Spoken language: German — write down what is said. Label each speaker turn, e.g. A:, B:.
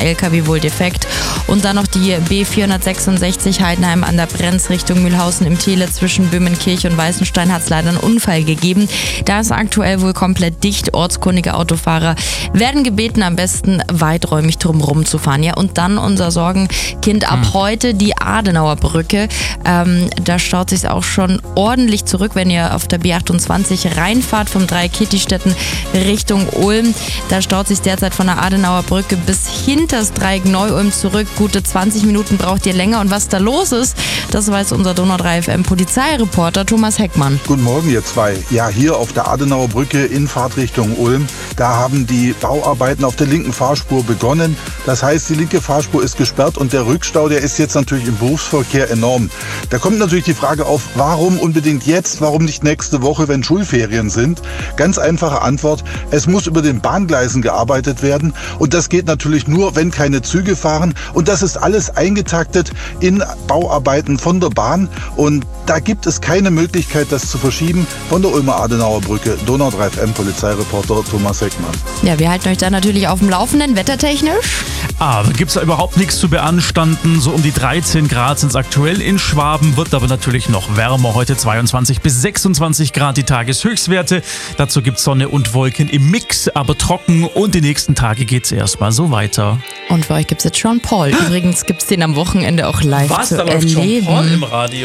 A: LKW wohl defekt. Und dann noch die B466 Heidenheim an der Brenz Richtung Mühlhausen im Tele zwischen Böhmenkirch und Weißenstein hat es leider einen Unfall gegeben. Da ist aktuell wohl komplett dicht. Ortskundige Autofahrer werden gebeten, am besten weiträumig drumherum zu fahren. Ja, und dann unser Sorgenkind ab heute, die Adenauer Brücke. Da staut sich auch schon ordentlich zurück, wenn ihr auf der B28 reinfahrt vom Dreieck-Kittistetten Richtung Ulm. Da staut sich derzeit von der Adenauer Brücke bis hinter das Dreieck Neu-Ulm zurück. Gute 20 Minuten braucht ihr länger. Und was da los ist, das weiß unser Donau 3 FM Polizeireporter Thomas Heckmann.
B: Guten Morgen, ihr zwei. Ja, hier auf der Adenauer Brücke in Fahrtrichtung Ulm, da haben die Bauarbeiten auf der linken Fahrspur begonnen. Das heißt, die linke Fahrspur ist gesperrt und der Rückstau, der ist jetzt natürlich im Berufsverkehr enorm. Da kommt natürlich die Frage auf, warum unbedingt jetzt, warum nicht nächste Woche, wenn Schulferien sind? Ganz einfache Antwort, es muss über den Bahngleisen gearbeitet werden und das geht natürlich nur, wenn keine Züge fahren. Und das ist alles eingetaktet in Bauarbeiten von der Bahn. Und da gibt es keine Möglichkeit, das zu verschieben. Von der Ulmer Adenauer Brücke, Donau 3 FM Polizeireporter Thomas Heckmann.
A: Ja, wir halten euch da natürlich auf dem Laufenden, wettertechnisch.
C: Gibt es da überhaupt nichts zu beanstanden. So um die 13 Grad sind es aktuell in Schwaben, wird aber natürlich noch wärmer. Heute 22 bis 26 Grad die Tageshöchstwerte. Dazu gibt es Sonne und Wolken im Mix, aber trocken. Und die nächsten Tage geht es erstmal so weiter.
A: Und für euch gibt es jetzt Sean Paul. Übrigens gibt es den am Wochenende auch live zu erleben.
C: Da läuft Sean Paul im Radio?